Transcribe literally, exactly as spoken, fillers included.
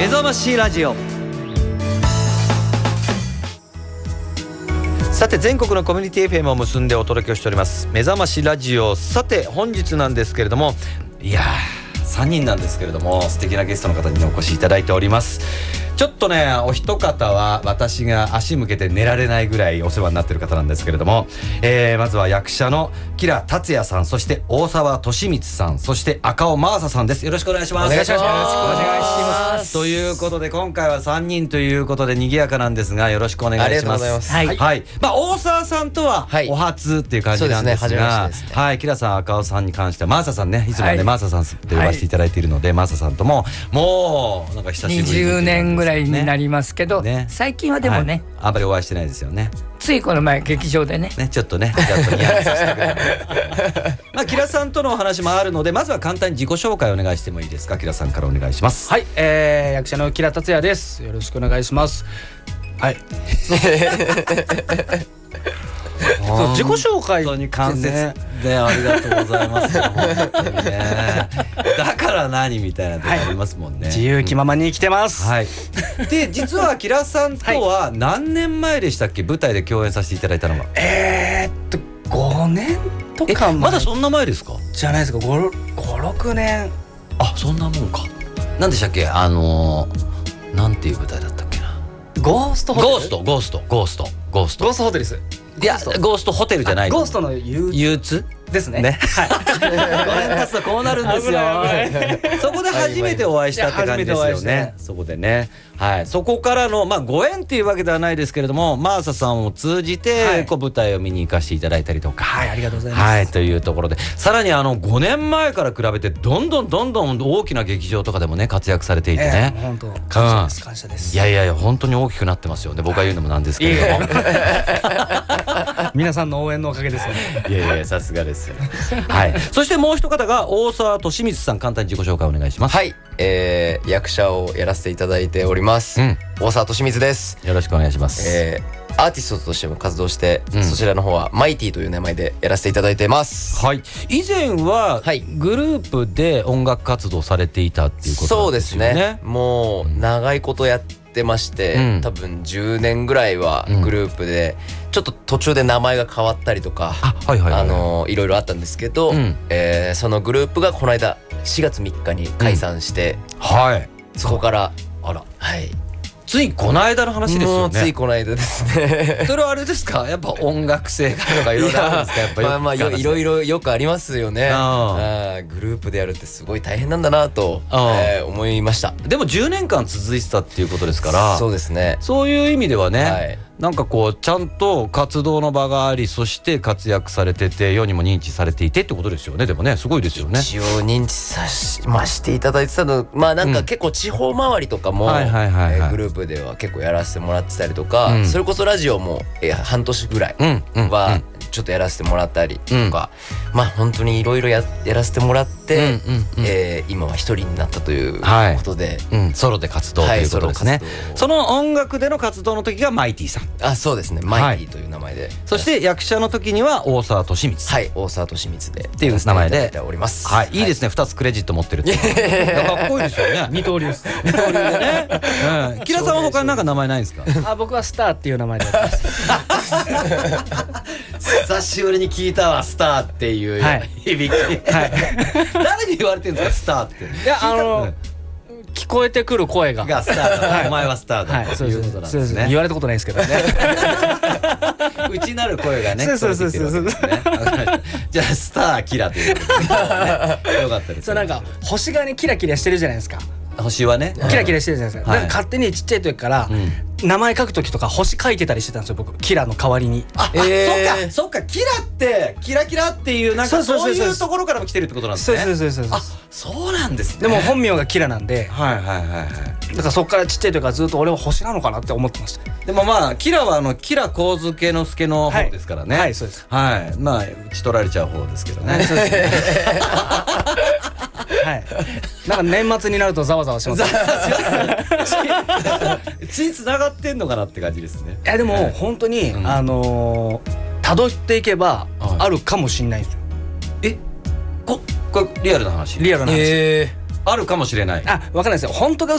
目覚ましラジオ。さて全国のコミュニティ エフエム を結んでお届けをしております目覚ましラジオ。さて本日なんですけれども、いやーさんにんなんですけれども、素敵なゲストの方にお越しいただいております。ちょっとねお一方は私が足向けて寝られないぐらいお世話になっている方なんですけれども、えー、まずは役者の吉良達也さん、そして大沢利光さん、そして赤尾真麻さんです。よろしくお願いします。 お願いします。よろしくお願いします。 ということで今回はさんにんということで賑やかなんですが、よろしくお願いします。 ありがとうございます。 はい、はい、まあ大沢さんとはお初っていう感じなんですが、はい、そうですね、初めましてですね。はい、吉良さん赤尾さんに関しては真麻さんね、いつもね、はい、真麻さんって呼ばせていただいているので、はい、真麻さんとももうなんか久しぶりににじゅうねんぐらいになりますけど、ね、最近はでもね、はい、 あんまりお会いしてないですよね。 ついこの前劇場でねねちょっとねちょっとニヤッとさせてくれるまあ吉良さんとのお話もあるので、まずは簡単に自己紹介お願いしてもいいですか。吉良さんからお願いします。 はい、えー、役者の吉良達也です。よろしくお願いします。はいそう自己紹介本当に間接でありがとうございます本当にねだから何みたいなとこありますもんね、はい、 自由気ままに生きてます、 うん、はい。で実は吉良さんとは何年前でしたっけ、舞台で共演させていただいたのは。 えーっとごねんとか前。 まだそんな前ですか。 じゃないですか。ご、ろくねん。 あ、そんなもんか。何でしたっけ、あのー、なんていう舞台だったっけな。 ゴーストホテル。 ゴーストゴーストゴーストゴーストゴーストホテルです。 いやゴーストホテルじゃない。 ゴーストの憂鬱ですね。 ね、はい。ごねん経つとこうなるんですよ。そこで初めてお会いしたって感じですよね。そこでね、はい。そこからのまあご縁っていうわけではないですけれども、真麻さんを通じて、はい、こう舞台を見に行かせていただいたりとか、 はい、ありがとうございます。 はい、というところで、さらにあのごねんまえから比べてどんどんどんどん大きな劇場とかでもね活躍されていてね。 本当感謝です感謝です。 いやいやいや本当に大きくなってますよね。僕が言うのもなんですけれども。 皆さんの応援のおかげですよね。 いやいやさすがですよ。はい。そしてもう一方が大沢利光さん、簡単に自己紹介お願いします。 はい、えー、役者をやらせていただいております、うん、大沢利光です。 よろしくお願いします。 えー、アーティストとしても活動して、うん、そちらの方はマイティという名前でやらせていただいてます。 はい。以前はグループで音楽活動されていたっていうことなんですよね。 そうですね。もう長いことやってまして、うん、多分じゅうねんぐらいはグループで、うん、ちょっと途中で名前が変わったりとか、あ、はいはいはい、あのいろいろあったんですけど、うん、えー、そのグループがこの間しがつみっかに解散して、うん、はい、そこからあら、 はい、 ついこの間の話ですよね。 もうついこの間ですね。 それはあれですか、やっぱ音楽性とかいろいろあるんですか。やっぱまあまあいろいろよくありますよね。ああ、グループでやるってすごい大変なんだなと、えー、思いました。 でもじゅうねんかん続いてたっていうことですから、 そうですね。 そういう意味ではね、はい、なんかこうちゃんと活動の場があり、そして活躍されてて世にも認知されていてってことですよね。でもねすごいですよね。 一応認知さし、まあ、していただいてたの、まあなんか結構地方回りとかもグループでは結構やらせてもらってたりとか、うん、それこそラジオも、えー、半年ぐらいはちょっとやらせてもらったりとか、うん、まあ本当にいろいろやらせてもらって、えー、今は一人になったということで、 はい、うん、ソロで活動ということですね。はい、その音楽での活動の時がマイティさん。 あ、そうですね、マイティという名前で、はい、 そして役者の時には大沢利光。 はい、大沢利光でっていう名前でおります。 はい、いいですね、ふたつクレジット持ってるってかっこいいですよね。 二刀流です。 二刀流でね。うん、吉良さんは他になんか名前ないんですか。 あ、僕はスターっていう名前でやってます。 久しぶりに聞いたわ、スターっていう響き。はい。誰に言われてるんですか、スターって。 いや、あの聞こえてくる声ががスターだ。お前はスターだということなんですね。 言われたことないですけどね。 内なる声がね。 そうそうそうそう。 じゃあスターキラということでよかったです。 そう、なんか星がねキラキラしてるじゃないですか。 星はねキラキラしてるじゃないですか。勝手にちっちゃい時から名前書く時とか星書いてたりしてたんですよ、僕。キラの代わりに。 あ、そっかそっか、キラってキラキラっていうなんかそういうところからも来てるってことなんですね。 そうそうそうそう。 あ、そうなんですね。 でも本名がキラなんで、 はいはいはいはい。 だからそっからちっちゃい時からずっと俺は星なのかなって思ってました。 でもまあキラはあのキラ上野之助の方ですからね。 はいそうです。 はい、まあ打ち取られちゃう方ですけどね。そうですね。 はい。なんか年末になるとざわざわします。 血つながってんのかなって感じですね。 いやでも本当にあの辿っていけばあるかもしれないんですよ。 え、ここれリアルな話。 リアルな話。 あるかもしれない。 あ、わかんないですよ。本当か